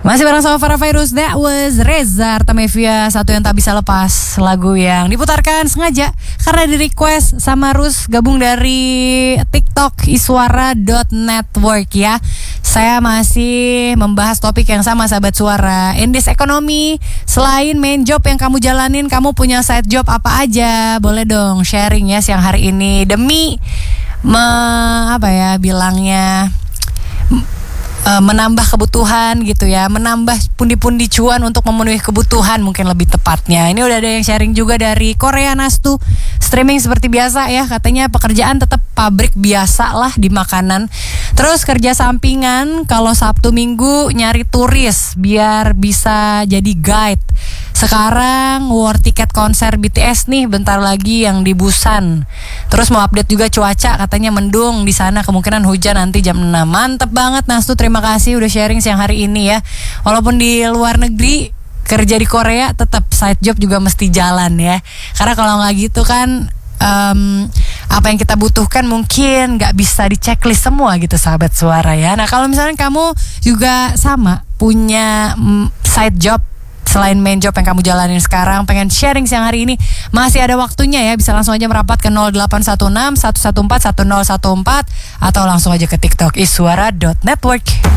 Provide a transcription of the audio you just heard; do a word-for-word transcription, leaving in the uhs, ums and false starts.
Masih bareng sama Farah Virus. That was Reza Artamevia, satu yang tak bisa lepas. Lagu yang diputarkan sengaja karena di request sama Rus, gabung dari TikTok iswara dot network ya. Saya masih membahas topik yang sama sahabat suara. In this economy, selain main job yang kamu jalanin, kamu punya side job apa aja? Boleh dong sharing ya siang hari ini. Demi me, apa ya bilangnya menambah kebutuhan gitu ya, menambah pundi-pundi cuan untuk memenuhi kebutuhan mungkin lebih tepatnya. Ini udah ada yang sharing juga dari Korea Nastu. Streaming seperti biasa ya, katanya pekerjaan tetap pabrik biasa lah di makanan. Terus kerja sampingan kalau Sabtu Minggu nyari turis biar bisa jadi guide. Sekarang war tiket konser B T S nih bentar lagi yang di Busan. Terus mau update juga cuaca, katanya mendung di sana, kemungkinan hujan nanti jam enam. Mantep banget Nastu, terima kasih udah sharing siang hari ini ya. Walaupun di luar negeri, kerja di Korea tetap side job juga mesti jalan ya. Karena kalau nggak gitu kan um, apa yang kita butuhkan mungkin nggak bisa di checklist semua gitu sahabat suara ya. Nah kalau misalnya kamu juga sama punya mm, side job selain main job yang kamu jalanin sekarang, pengen sharing siang hari ini, masih ada waktunya ya. Bisa langsung aja merapat ke nol delapan satu enam satu satu empat satu nol satu empat atau langsung aja ke TikTok iswara dot network.